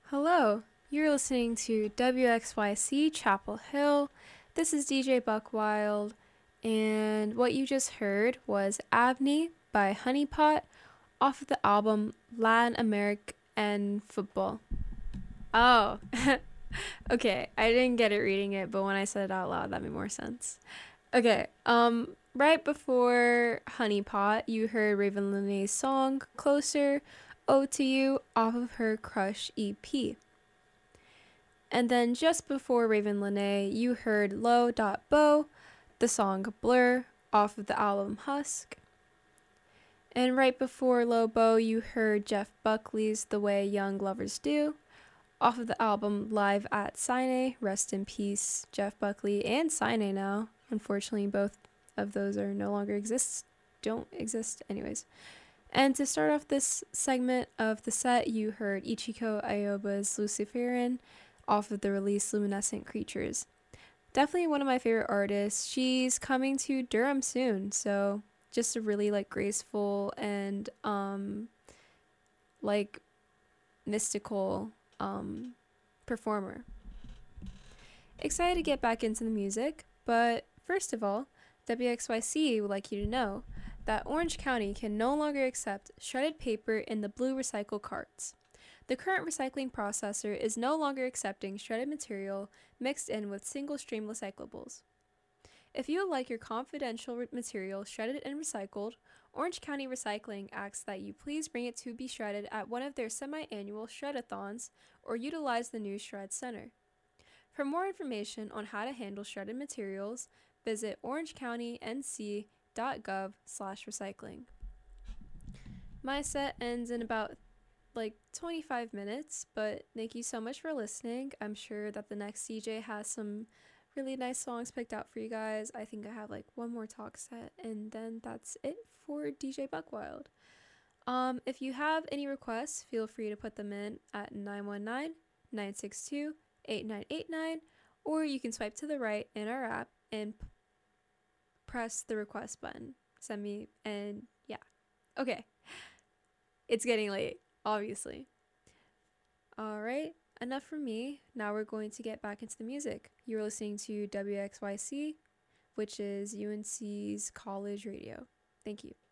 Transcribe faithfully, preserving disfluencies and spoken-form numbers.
Hello, you're listening to W X Y C Chapel Hill. This is D J Buckwild, and what you just heard was Abney by Honeypot off of the album Latin America and Football. Oh, okay, I didn't get it reading it, but when I said it out loud, that made more sense. Okay, um, right before Honeypot, you heard Raven Lenae's song Closer, Ode to You off of her Crush E P. And then just before Raven Lenae, you heard Low Dot Bow, the song Blur off of the album Husk. And right before Low Bow, you heard Jeff Buckley's The Way Young Lovers Do off of the album Live at Sine. Rest in peace, Jeff Buckley and Sine now. Unfortunately, both of those are no longer exist, don't exist anyways. And to start off this segment of the set, you heard Ichiko Ayoba's Luciferin off of the release Luminescent Creatures. Definitely one of my favorite artists. She's coming to Durham soon, so just a really like graceful and um like mystical um performer. Excited to get back into the music, but first of all, W X Y C would like you to know that Orange County can no longer accept shredded paper in the blue recycle carts. The current recycling processor is no longer accepting shredded material mixed in with single-stream recyclables. If you would like your confidential re- material shredded and recycled, Orange County Recycling asks that you please bring it to be shredded at one of their semi-annual shred-a-thons or utilize the new Shred Center. For more information on how to handle shredded materials, visit orangecountync.gov slash recycling. My set ends in about like twenty-five minutes, but thank you so much for listening. I'm sure that the next D J has some really nice songs picked out for you guys. I think I have like one more talk set, and then that's it for D J Buckwild. Um, if you have any requests, feel free to put them in at nine one nine, nine six two, eight nine eight nine, or you can swipe to the right in our app and p- press the request button. Send me, and yeah. Okay. It's getting late, obviously. All right, enough from me. Now we're going to get back into the music. You're listening to W X Y C, which is U N C's college radio. Thank you.